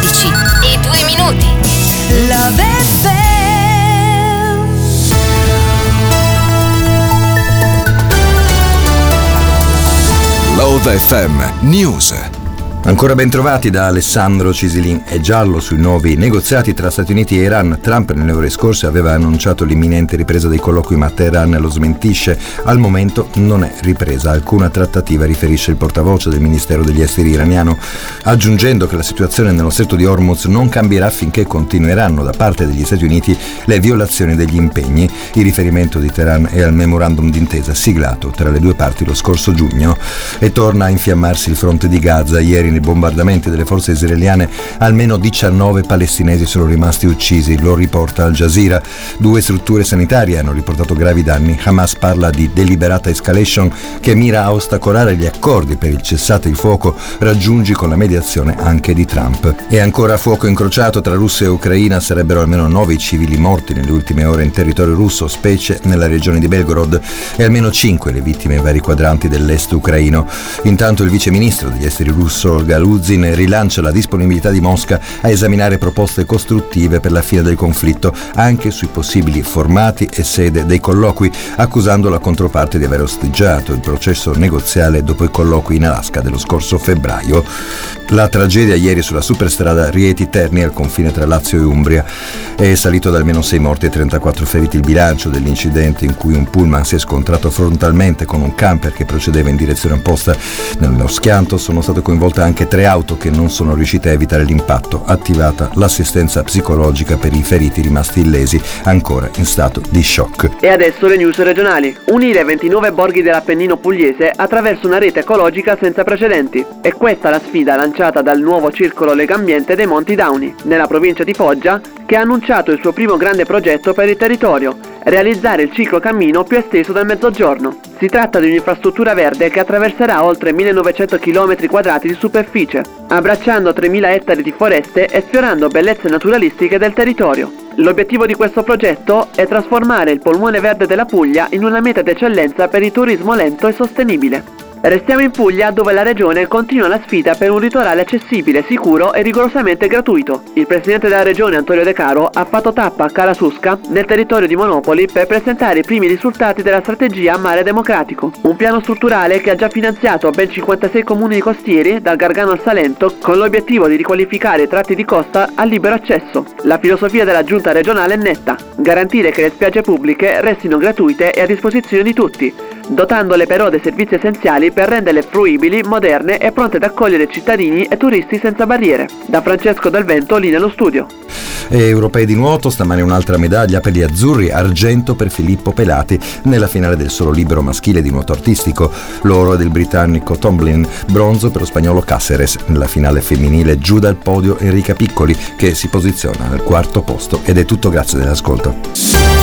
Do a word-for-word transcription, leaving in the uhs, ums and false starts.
undici e due minuti. Love F M. Love F M News. Ancora ben trovati da Alessandro Cisilin. È giallo sui nuovi negoziati tra Stati Uniti e Iran. Trump nelle ore scorse aveva annunciato l'imminente ripresa dei colloqui, ma Teheran lo smentisce. Al momento non è ripresa alcuna trattativa, riferisce il portavoce del Ministero degli Esteri iraniano, aggiungendo che la situazione nello stretto di Hormuz non cambierà finché continueranno da parte degli Stati Uniti le violazioni degli impegni. Il riferimento di Teheran è al memorandum d'intesa siglato tra le due parti lo scorso giugno. E torna a infiammarsi il fronte di Gaza. Ieri nei bombardamenti delle forze israeliane almeno diciannove palestinesi sono rimasti uccisi, lo riporta Al Jazeera. Due strutture sanitarie hanno riportato gravi danni. Hamas parla di deliberata escalation che mira a ostacolare gli accordi per il cessate il fuoco raggiunti con la mediazione anche di Trump. E ancora fuoco incrociato tra Russia e Ucraina. Sarebbero almeno nove i civili morti nelle ultime ore in territorio russo, specie nella regione di Belgorod, e almeno cinque le vittime in vari quadranti dell'est ucraino. Intanto il vice ministro degli esteri russo Galuzin rilancia la disponibilità di Mosca a esaminare proposte costruttive per la fine del conflitto, anche sui possibili formati e sede dei colloqui, accusando la controparte di aver osteggiato il processo negoziale dopo i colloqui in Alaska dello scorso febbraio. La tragedia ieri sulla superstrada Rieti-Terni al confine tra Lazio e Umbria è salito da almeno sei morti e trentaquattro feriti il bilancio dell'incidente, in cui un pullman si è scontrato frontalmente con un camper che procedeva in direzione opposta. Nello schianto sono state coinvolte anche tre auto che non sono riuscite a evitare l'impatto. Attivata l'assistenza psicologica per i feriti rimasti illesi, ancora in stato di shock. E adesso le news regionali. Unire ventinove borghi dell'Appennino pugliese attraverso una rete ecologica senza precedenti. È questa la sfida lanciata dal nuovo circolo Legambiente dei Monti Dauni, nella provincia di Foggia, che ha annunciato il suo primo grande progetto per il territorio: realizzare il ciclocammino più esteso del Mezzogiorno. Si tratta di un'infrastruttura verde che attraverserà oltre millenovecento chilometri quadrati di superficie, abbracciando tremila ettari di foreste e sfiorando bellezze naturalistiche del territorio. L'obiettivo di questo progetto è trasformare il polmone verde della Puglia in una meta d'eccellenza per il turismo lento e sostenibile. Restiamo in Puglia, dove la regione continua la sfida per un litorale accessibile, sicuro e rigorosamente gratuito. Il presidente della regione, Antonio De Caro, ha fatto tappa a Calasusca, nel territorio di Monopoli, per presentare i primi risultati della strategia Mare Democratico, un piano strutturale che ha già finanziato ben cinquantasei comuni costieri, dal Gargano al Salento, con l'obiettivo di riqualificare i tratti di costa a libero accesso. La filosofia della giunta regionale è netta: garantire che le spiagge pubbliche restino gratuite e a disposizione di tutti, dotandole però dei servizi essenziali per renderle fruibili, moderne e pronte ad accogliere cittadini e turisti senza barriere. Da Francesco Del Vento, lì nello studio. E europei di nuoto, stamane un'altra medaglia per gli azzurri, argento per Filippo Pelati nella finale del solo libero maschile di nuoto artistico, l'oro del britannico Tomlin, bronzo per lo spagnolo Cáceres. Nella finale femminile giù dal podio Enrica Piccoli, che si posiziona al quarto posto. Ed è tutto, grazie dell'ascolto.